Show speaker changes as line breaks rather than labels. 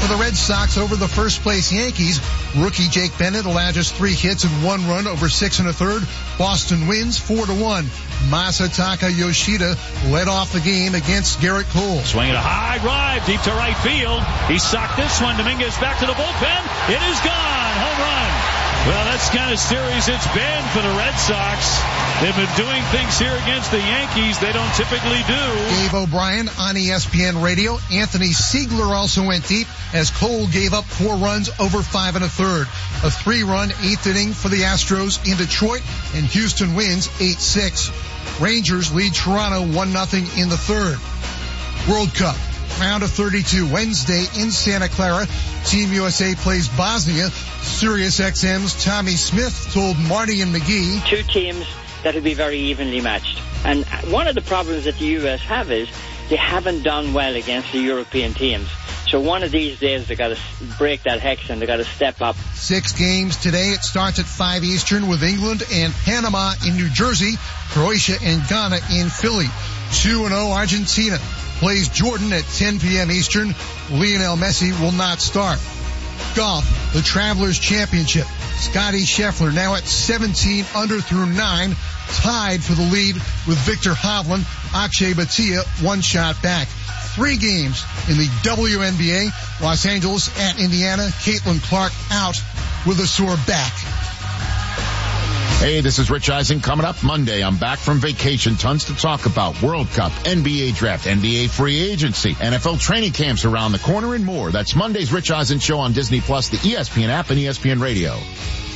for the Red Sox over the first-place Yankees. Rookie Jake Bennett allowed just 3 hits and 1 run over 6 1/3. Boston wins 4-1. Masataka Yoshida led off the game against Garrett Cole.
Swinging a high drive deep to right field. He socked this one. Dominguez back to the bullpen. It is gone. Home run. Well, that's the kind of series it's been for the Red Sox. They've been doing things here against the Yankees they don't typically do.
Dave O'Brien on ESPN Radio. Anthony Siegler also went deep as Cole gave up 4 runs over 5 1/3. A 3-run 8th inning for the Astros in Detroit, and Houston wins 8-6. Rangers lead Toronto 1-0 in the 3rd. World Cup. Round of 32 Wednesday in Santa Clara. Team USA plays Bosnia. Sirius XM's Tommy Smith told Marty and McGee.
2 teams that will be very evenly matched. And one of the problems that the US have is they haven't done well against the European teams. So one of these days they got to break that hex and they got to step up.
6 games today. It starts at 5 Eastern with England and Panama in New Jersey, Croatia and Ghana in Philly. 2-0 Argentina plays Jordan at 10 p.m. Eastern. Lionel Messi will not start. Golf, the Travelers Championship. Scotty Scheffler now at 17 under through 9, tied for the lead with Victor Hovland. Akshay Bhatia 1 shot back. 3 games in the WNBA. Los Angeles at Indiana. Caitlin Clark out with a sore back.
Hey, this is Rich Eisen. Coming up Monday, I'm back from vacation. Tons to talk about. World Cup, NBA draft, NBA free agency, NFL training camps around the corner and more. That's Monday's Rich Eisen Show on Disney Plus, the ESPN app, and ESPN Radio.